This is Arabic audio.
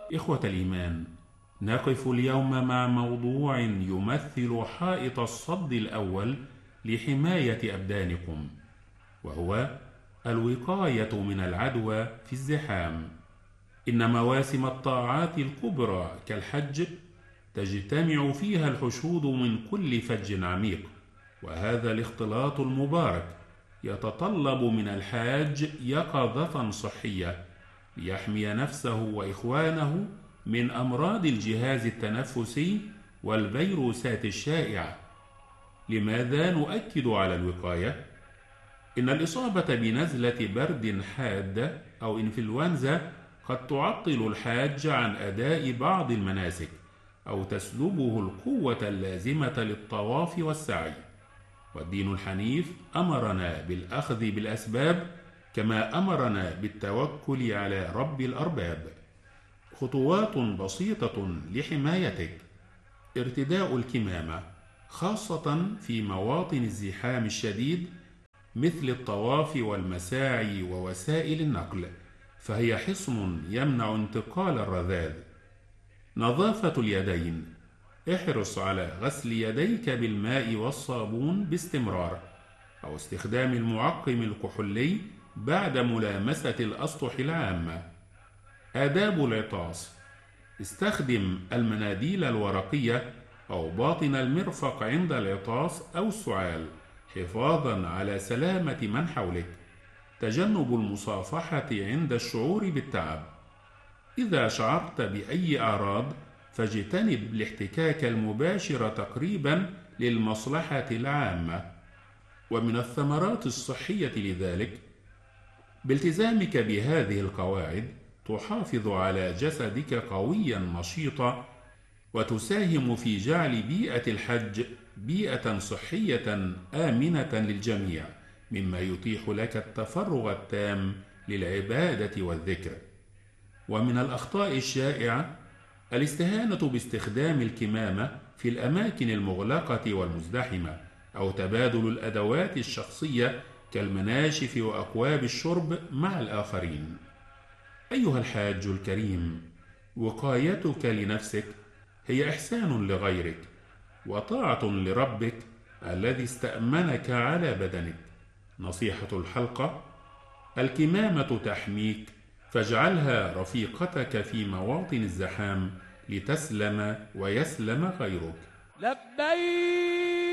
إخوة الإيمان، نقف اليوم مع موضوع يمثل حائط الصد الأول لحماية أبدانكم، وهو الوقاية من العدوى في الزحام. إن مواسم الطاعات الكبرى كالحج تجتمع فيها الحشود من كل فج عميق، وهذا الاختلاط المبارك يتطلب من الحاج يقظة صحية ليحمي نفسه وإخوانه من أمراض الجهاز التنفسي والفيروسات الشائعة. لماذا نؤكد على الوقاية؟ إن الإصابة بنزلة برد حادة أو إنفلونزا قد تعطل الحاج عن أداء بعض المناسك أو تسلبه القوة اللازمة للطواف والسعي، والدين الحنيف أمرنا بالأخذ بالأسباب كما أمرنا بالتوكل على رب الأرباب. خطوات بسيطة لحمايتك: ارتداء الكمامة، خاصة في مواطن الزحام الشديد مثل الطواف والمساعي ووسائل النقل، فهي حصن يمنع انتقال الرذاذ. نظافة اليدين، احرص على غسل يديك بالماء والصابون باستمرار، أو استخدام المعقم الكحولي بعد ملامسة الأسطح العامة. آداب العطاس: استخدم المناديل الورقية أو باطن المرفق عند العطاس أو السعال حفاظا على سلامة من حولك. تجنب المصافحة عند الشعور بالتعب. إذا شعرت بأي أعراض فاجتنب الاحتكاك المباشر تقريبا للمصلحة العامة. ومن الثمرات الصحية لذلك، بالتزامك بهذه القواعد تحافظ على جسدك قويا نشيطا، وتساهم في جعل بيئة الحج بيئة صحية آمنة للجميع، مما يتيح لك التفرغ التام للعبادة والذكر. ومن الأخطاء الشائعة الاستهانة باستخدام الكمامة في الأماكن المغلقة والمزدحمة، أو تبادل الأدوات الشخصية كالمناشف وأكواب الشرب مع الآخرين. أيها الحاج الكريم، وقايتك لنفسك هي إحسان لغيرك وطاعة لربك الذي استأمنك على بدنك. نصيحة الحلقة: الكمامة تحميك، فاجعلها رفيقتك في مواطن الزحام لتسلم ويسلم غيرك. لبيك